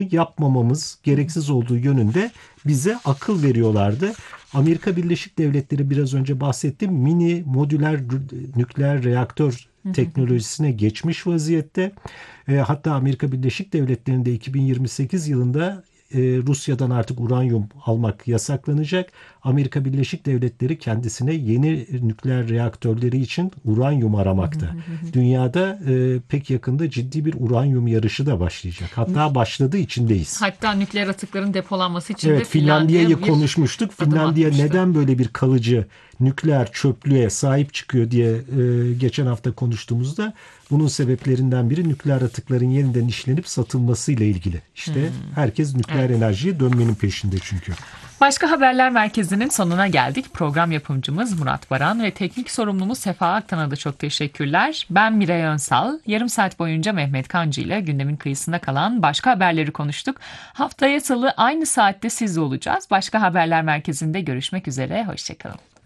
yapmamamız gereksiz olduğu yönünde bize akıl veriyorlardı. Amerika Birleşik Devletleri biraz önce bahsettiğim mini modüler nükleer reaktör teknolojisine geçmiş vaziyette. Hatta Amerika Birleşik Devletleri'nde 2028 yılında Rusya'dan artık uranyum almak yasaklanacak. Amerika Birleşik Devletleri kendisine yeni nükleer reaktörleri için uranyum aramakta. Dünyada pek yakında ciddi bir uranyum yarışı da başlayacak. Hatta başladı, içindeyiz. Hatta nükleer atıkların depolanması için de Evet, Finlandiya'yı konuşmuştuk. adım Finlandiya atmıştı. neden böyle bir kalıcı nükleer çöplüğe sahip çıkıyor diye geçen hafta konuştuğumuzda bunun sebeplerinden biri nükleer atıkların yeniden işlenip satılmasıyla ilgili. İşte herkes nükleer enerjiye dönmenin peşinde çünkü. Başka Haberler Merkezi'nin sonuna geldik. Program yapımcımız Murat Baran ve teknik sorumlumuz Sefa Aktan'a da çok teşekkürler. Ben Miray Önsal. Yarım saat boyunca Mehmet Kancı ile gündemin kıyısında kalan başka haberleri konuştuk. Haftaya Salı aynı saatte sizle olacağız. Başka Haberler Merkezi'nde görüşmek üzere. Hoşçakalın.